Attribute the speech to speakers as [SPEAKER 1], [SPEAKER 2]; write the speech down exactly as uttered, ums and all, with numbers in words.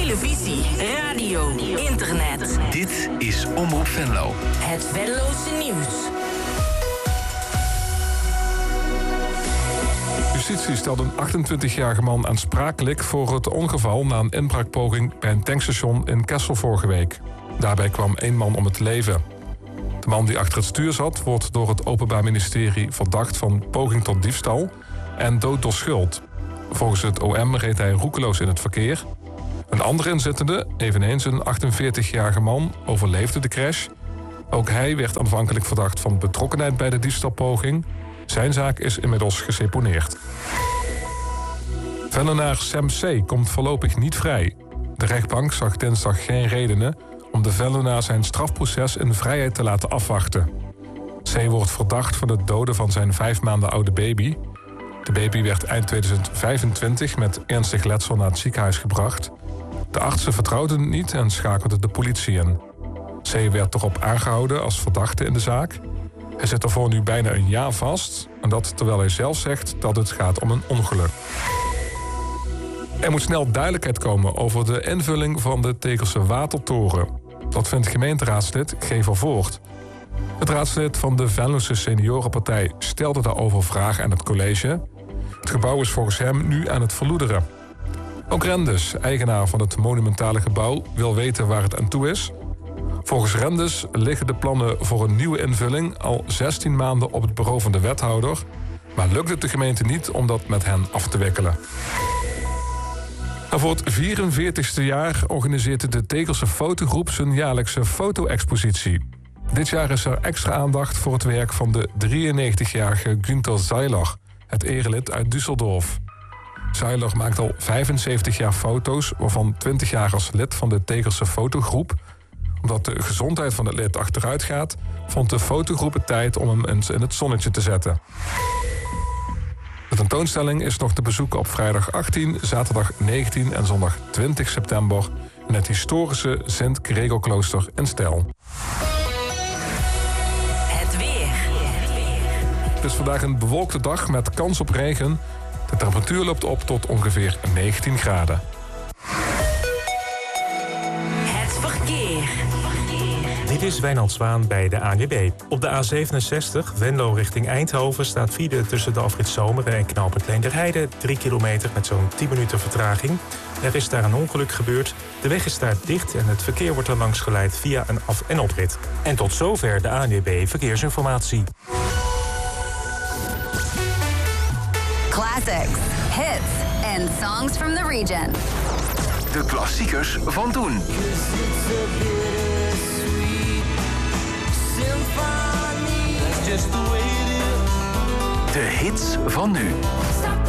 [SPEAKER 1] televisie, radio, internet.
[SPEAKER 2] Dit is Omroep Venlo.
[SPEAKER 1] Het Venlose nieuws.
[SPEAKER 3] Justitie stelt een achtentwintigjarige man aansprakelijk voor het ongeval na een inbraakpoging bij een tankstation in Kessel vorige week. Daarbij kwam één man om het leven. De man die achter het stuur zat wordt door het Openbaar Ministerie verdacht van poging tot diefstal en dood door schuld. Volgens het O M reed hij roekeloos in het verkeer. Een andere inzittende, eveneens een achtenveertigjarige man, overleefde de crash. Ook hij werd aanvankelijk verdacht van betrokkenheid bij de diefstalpoging. Zijn zaak is inmiddels geseponeerd. Venlenaar Sam C. komt voorlopig niet vrij. De rechtbank zag dinsdag geen redenen om de Venlenaar zijn strafproces in vrijheid te laten afwachten. C. wordt verdacht van het doden van zijn vijf maanden oude baby. De baby werd eind tweeduizend vijfentwintig met ernstig letsel naar het ziekenhuis gebracht. De artsen vertrouwden het niet en schakelden de politie in. C. werd erop aangehouden als verdachte in de zaak. Hij zit ervoor nu bijna een jaar vast. En dat terwijl hij zelf zegt dat het gaat om een ongeluk. Er moet snel duidelijkheid komen over de invulling van de Tegelse Watertoren. Dat vindt gemeenteraadslid Gever Voort. Het raadslid van de Venlose Seniorenpartij stelde daarover vragen aan het college. Het gebouw is volgens hem nu aan het verloederen. Ook Rendes, eigenaar van het monumentale gebouw, wil weten waar het aan toe is. Volgens Rendes liggen de plannen voor een nieuwe invulling al zestien maanden op het bureau van de wethouder, maar lukt het de gemeente niet om dat met hen af te wikkelen. En voor het vierenveertigste jaar organiseert de Tegelse Fotogroep zijn jaarlijkse foto-expositie. Dit jaar is er extra aandacht voor het werk van de drieënnegentigjarige Günther Seiler, het erelid uit Düsseldorf. Seiler maakt al vijfenzeventig jaar foto's, waarvan twintig jaar als lid van de Tegelse Fotogroep. Omdat de gezondheid van het lid achteruit gaat, vond de fotogroep het tijd om hem eens in het zonnetje te zetten. De tentoonstelling is nog te bezoeken op vrijdag achttien, zaterdag negentien en zondag twintig september in het historische Sint-Gregorklooster in Stijl.
[SPEAKER 1] Het weer.
[SPEAKER 3] Het is vandaag een bewolkte dag met kans op regen. De temperatuur loopt op tot ongeveer negentien graden.
[SPEAKER 1] Het verkeer.
[SPEAKER 4] Dit is Wijnand Zwaan bij de A N W B. Op de A zevenenzestig, Venlo richting Eindhoven, staat file tussen de afrit Zomeren en knooppunt Leenderheide. drie kilometer met zo'n tien minuten vertraging. Er is daar een ongeluk gebeurd. De weg is daar dicht en het verkeer wordt er langs geleid via een af- en oprit. En tot zover de A N W B Verkeersinformatie.
[SPEAKER 5] Classics, hits and songs from the region.
[SPEAKER 2] De klassiekers van toen. De hits van nu.